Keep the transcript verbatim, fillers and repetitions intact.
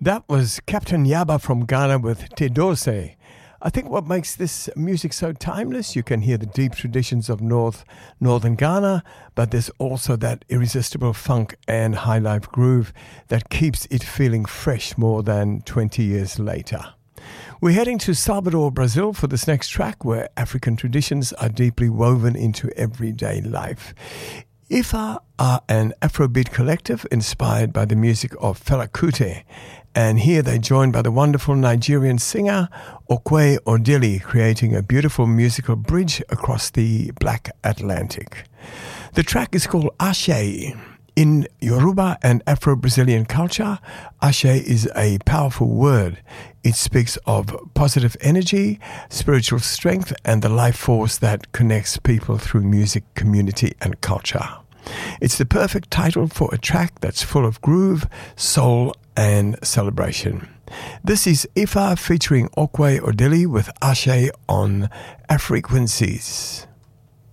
That was Captain Yaba from Ghana with Te Dose. I think what makes this music so timeless, you can hear the deep traditions of North Northern Ghana, but there's also that irresistible funk and high life groove that keeps it feeling fresh more than twenty years later. We're heading to Salvador, Brazil for this next track where African traditions are deeply woven into everyday life. Ifa are an Afrobeat collective inspired by the music of Fela Kuti, and here they're joined by the wonderful Nigerian singer Okwe Odili, creating a beautiful musical bridge across the Black Atlantic. The track is called Ashe. In Yoruba and Afro-Brazilian culture, Ashe is a powerful word. It speaks of positive energy, spiritual strength, and the life force that connects people through music, community, and culture. It's the perfect title for a track that's full of groove, soul, and celebration. This is Ifa featuring Okwe Odili with Ashe on Afrequencies.